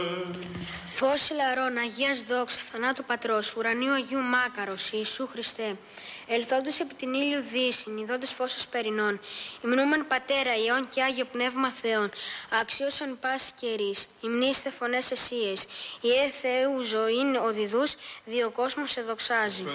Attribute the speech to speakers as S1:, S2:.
S1: Φως ηλαρών, Αγίας δόξα, θανάτου πατρός, ουρανίου Αγίου Μάκαρος, Ιησού Χριστέ. Ελθόντως επί την ήλιου δύσιν, ιδόντες φως ασπερινών, υμνούμεν Πατέρα, Υιόν και Άγιο Πνεύμα Θεόν, αξίωσον πάση καιρής, υμνήστε φωνές εσίες, Ιε Θεού ζωήν οδηδούς, δι' ο κόσμος σε δοξάζει.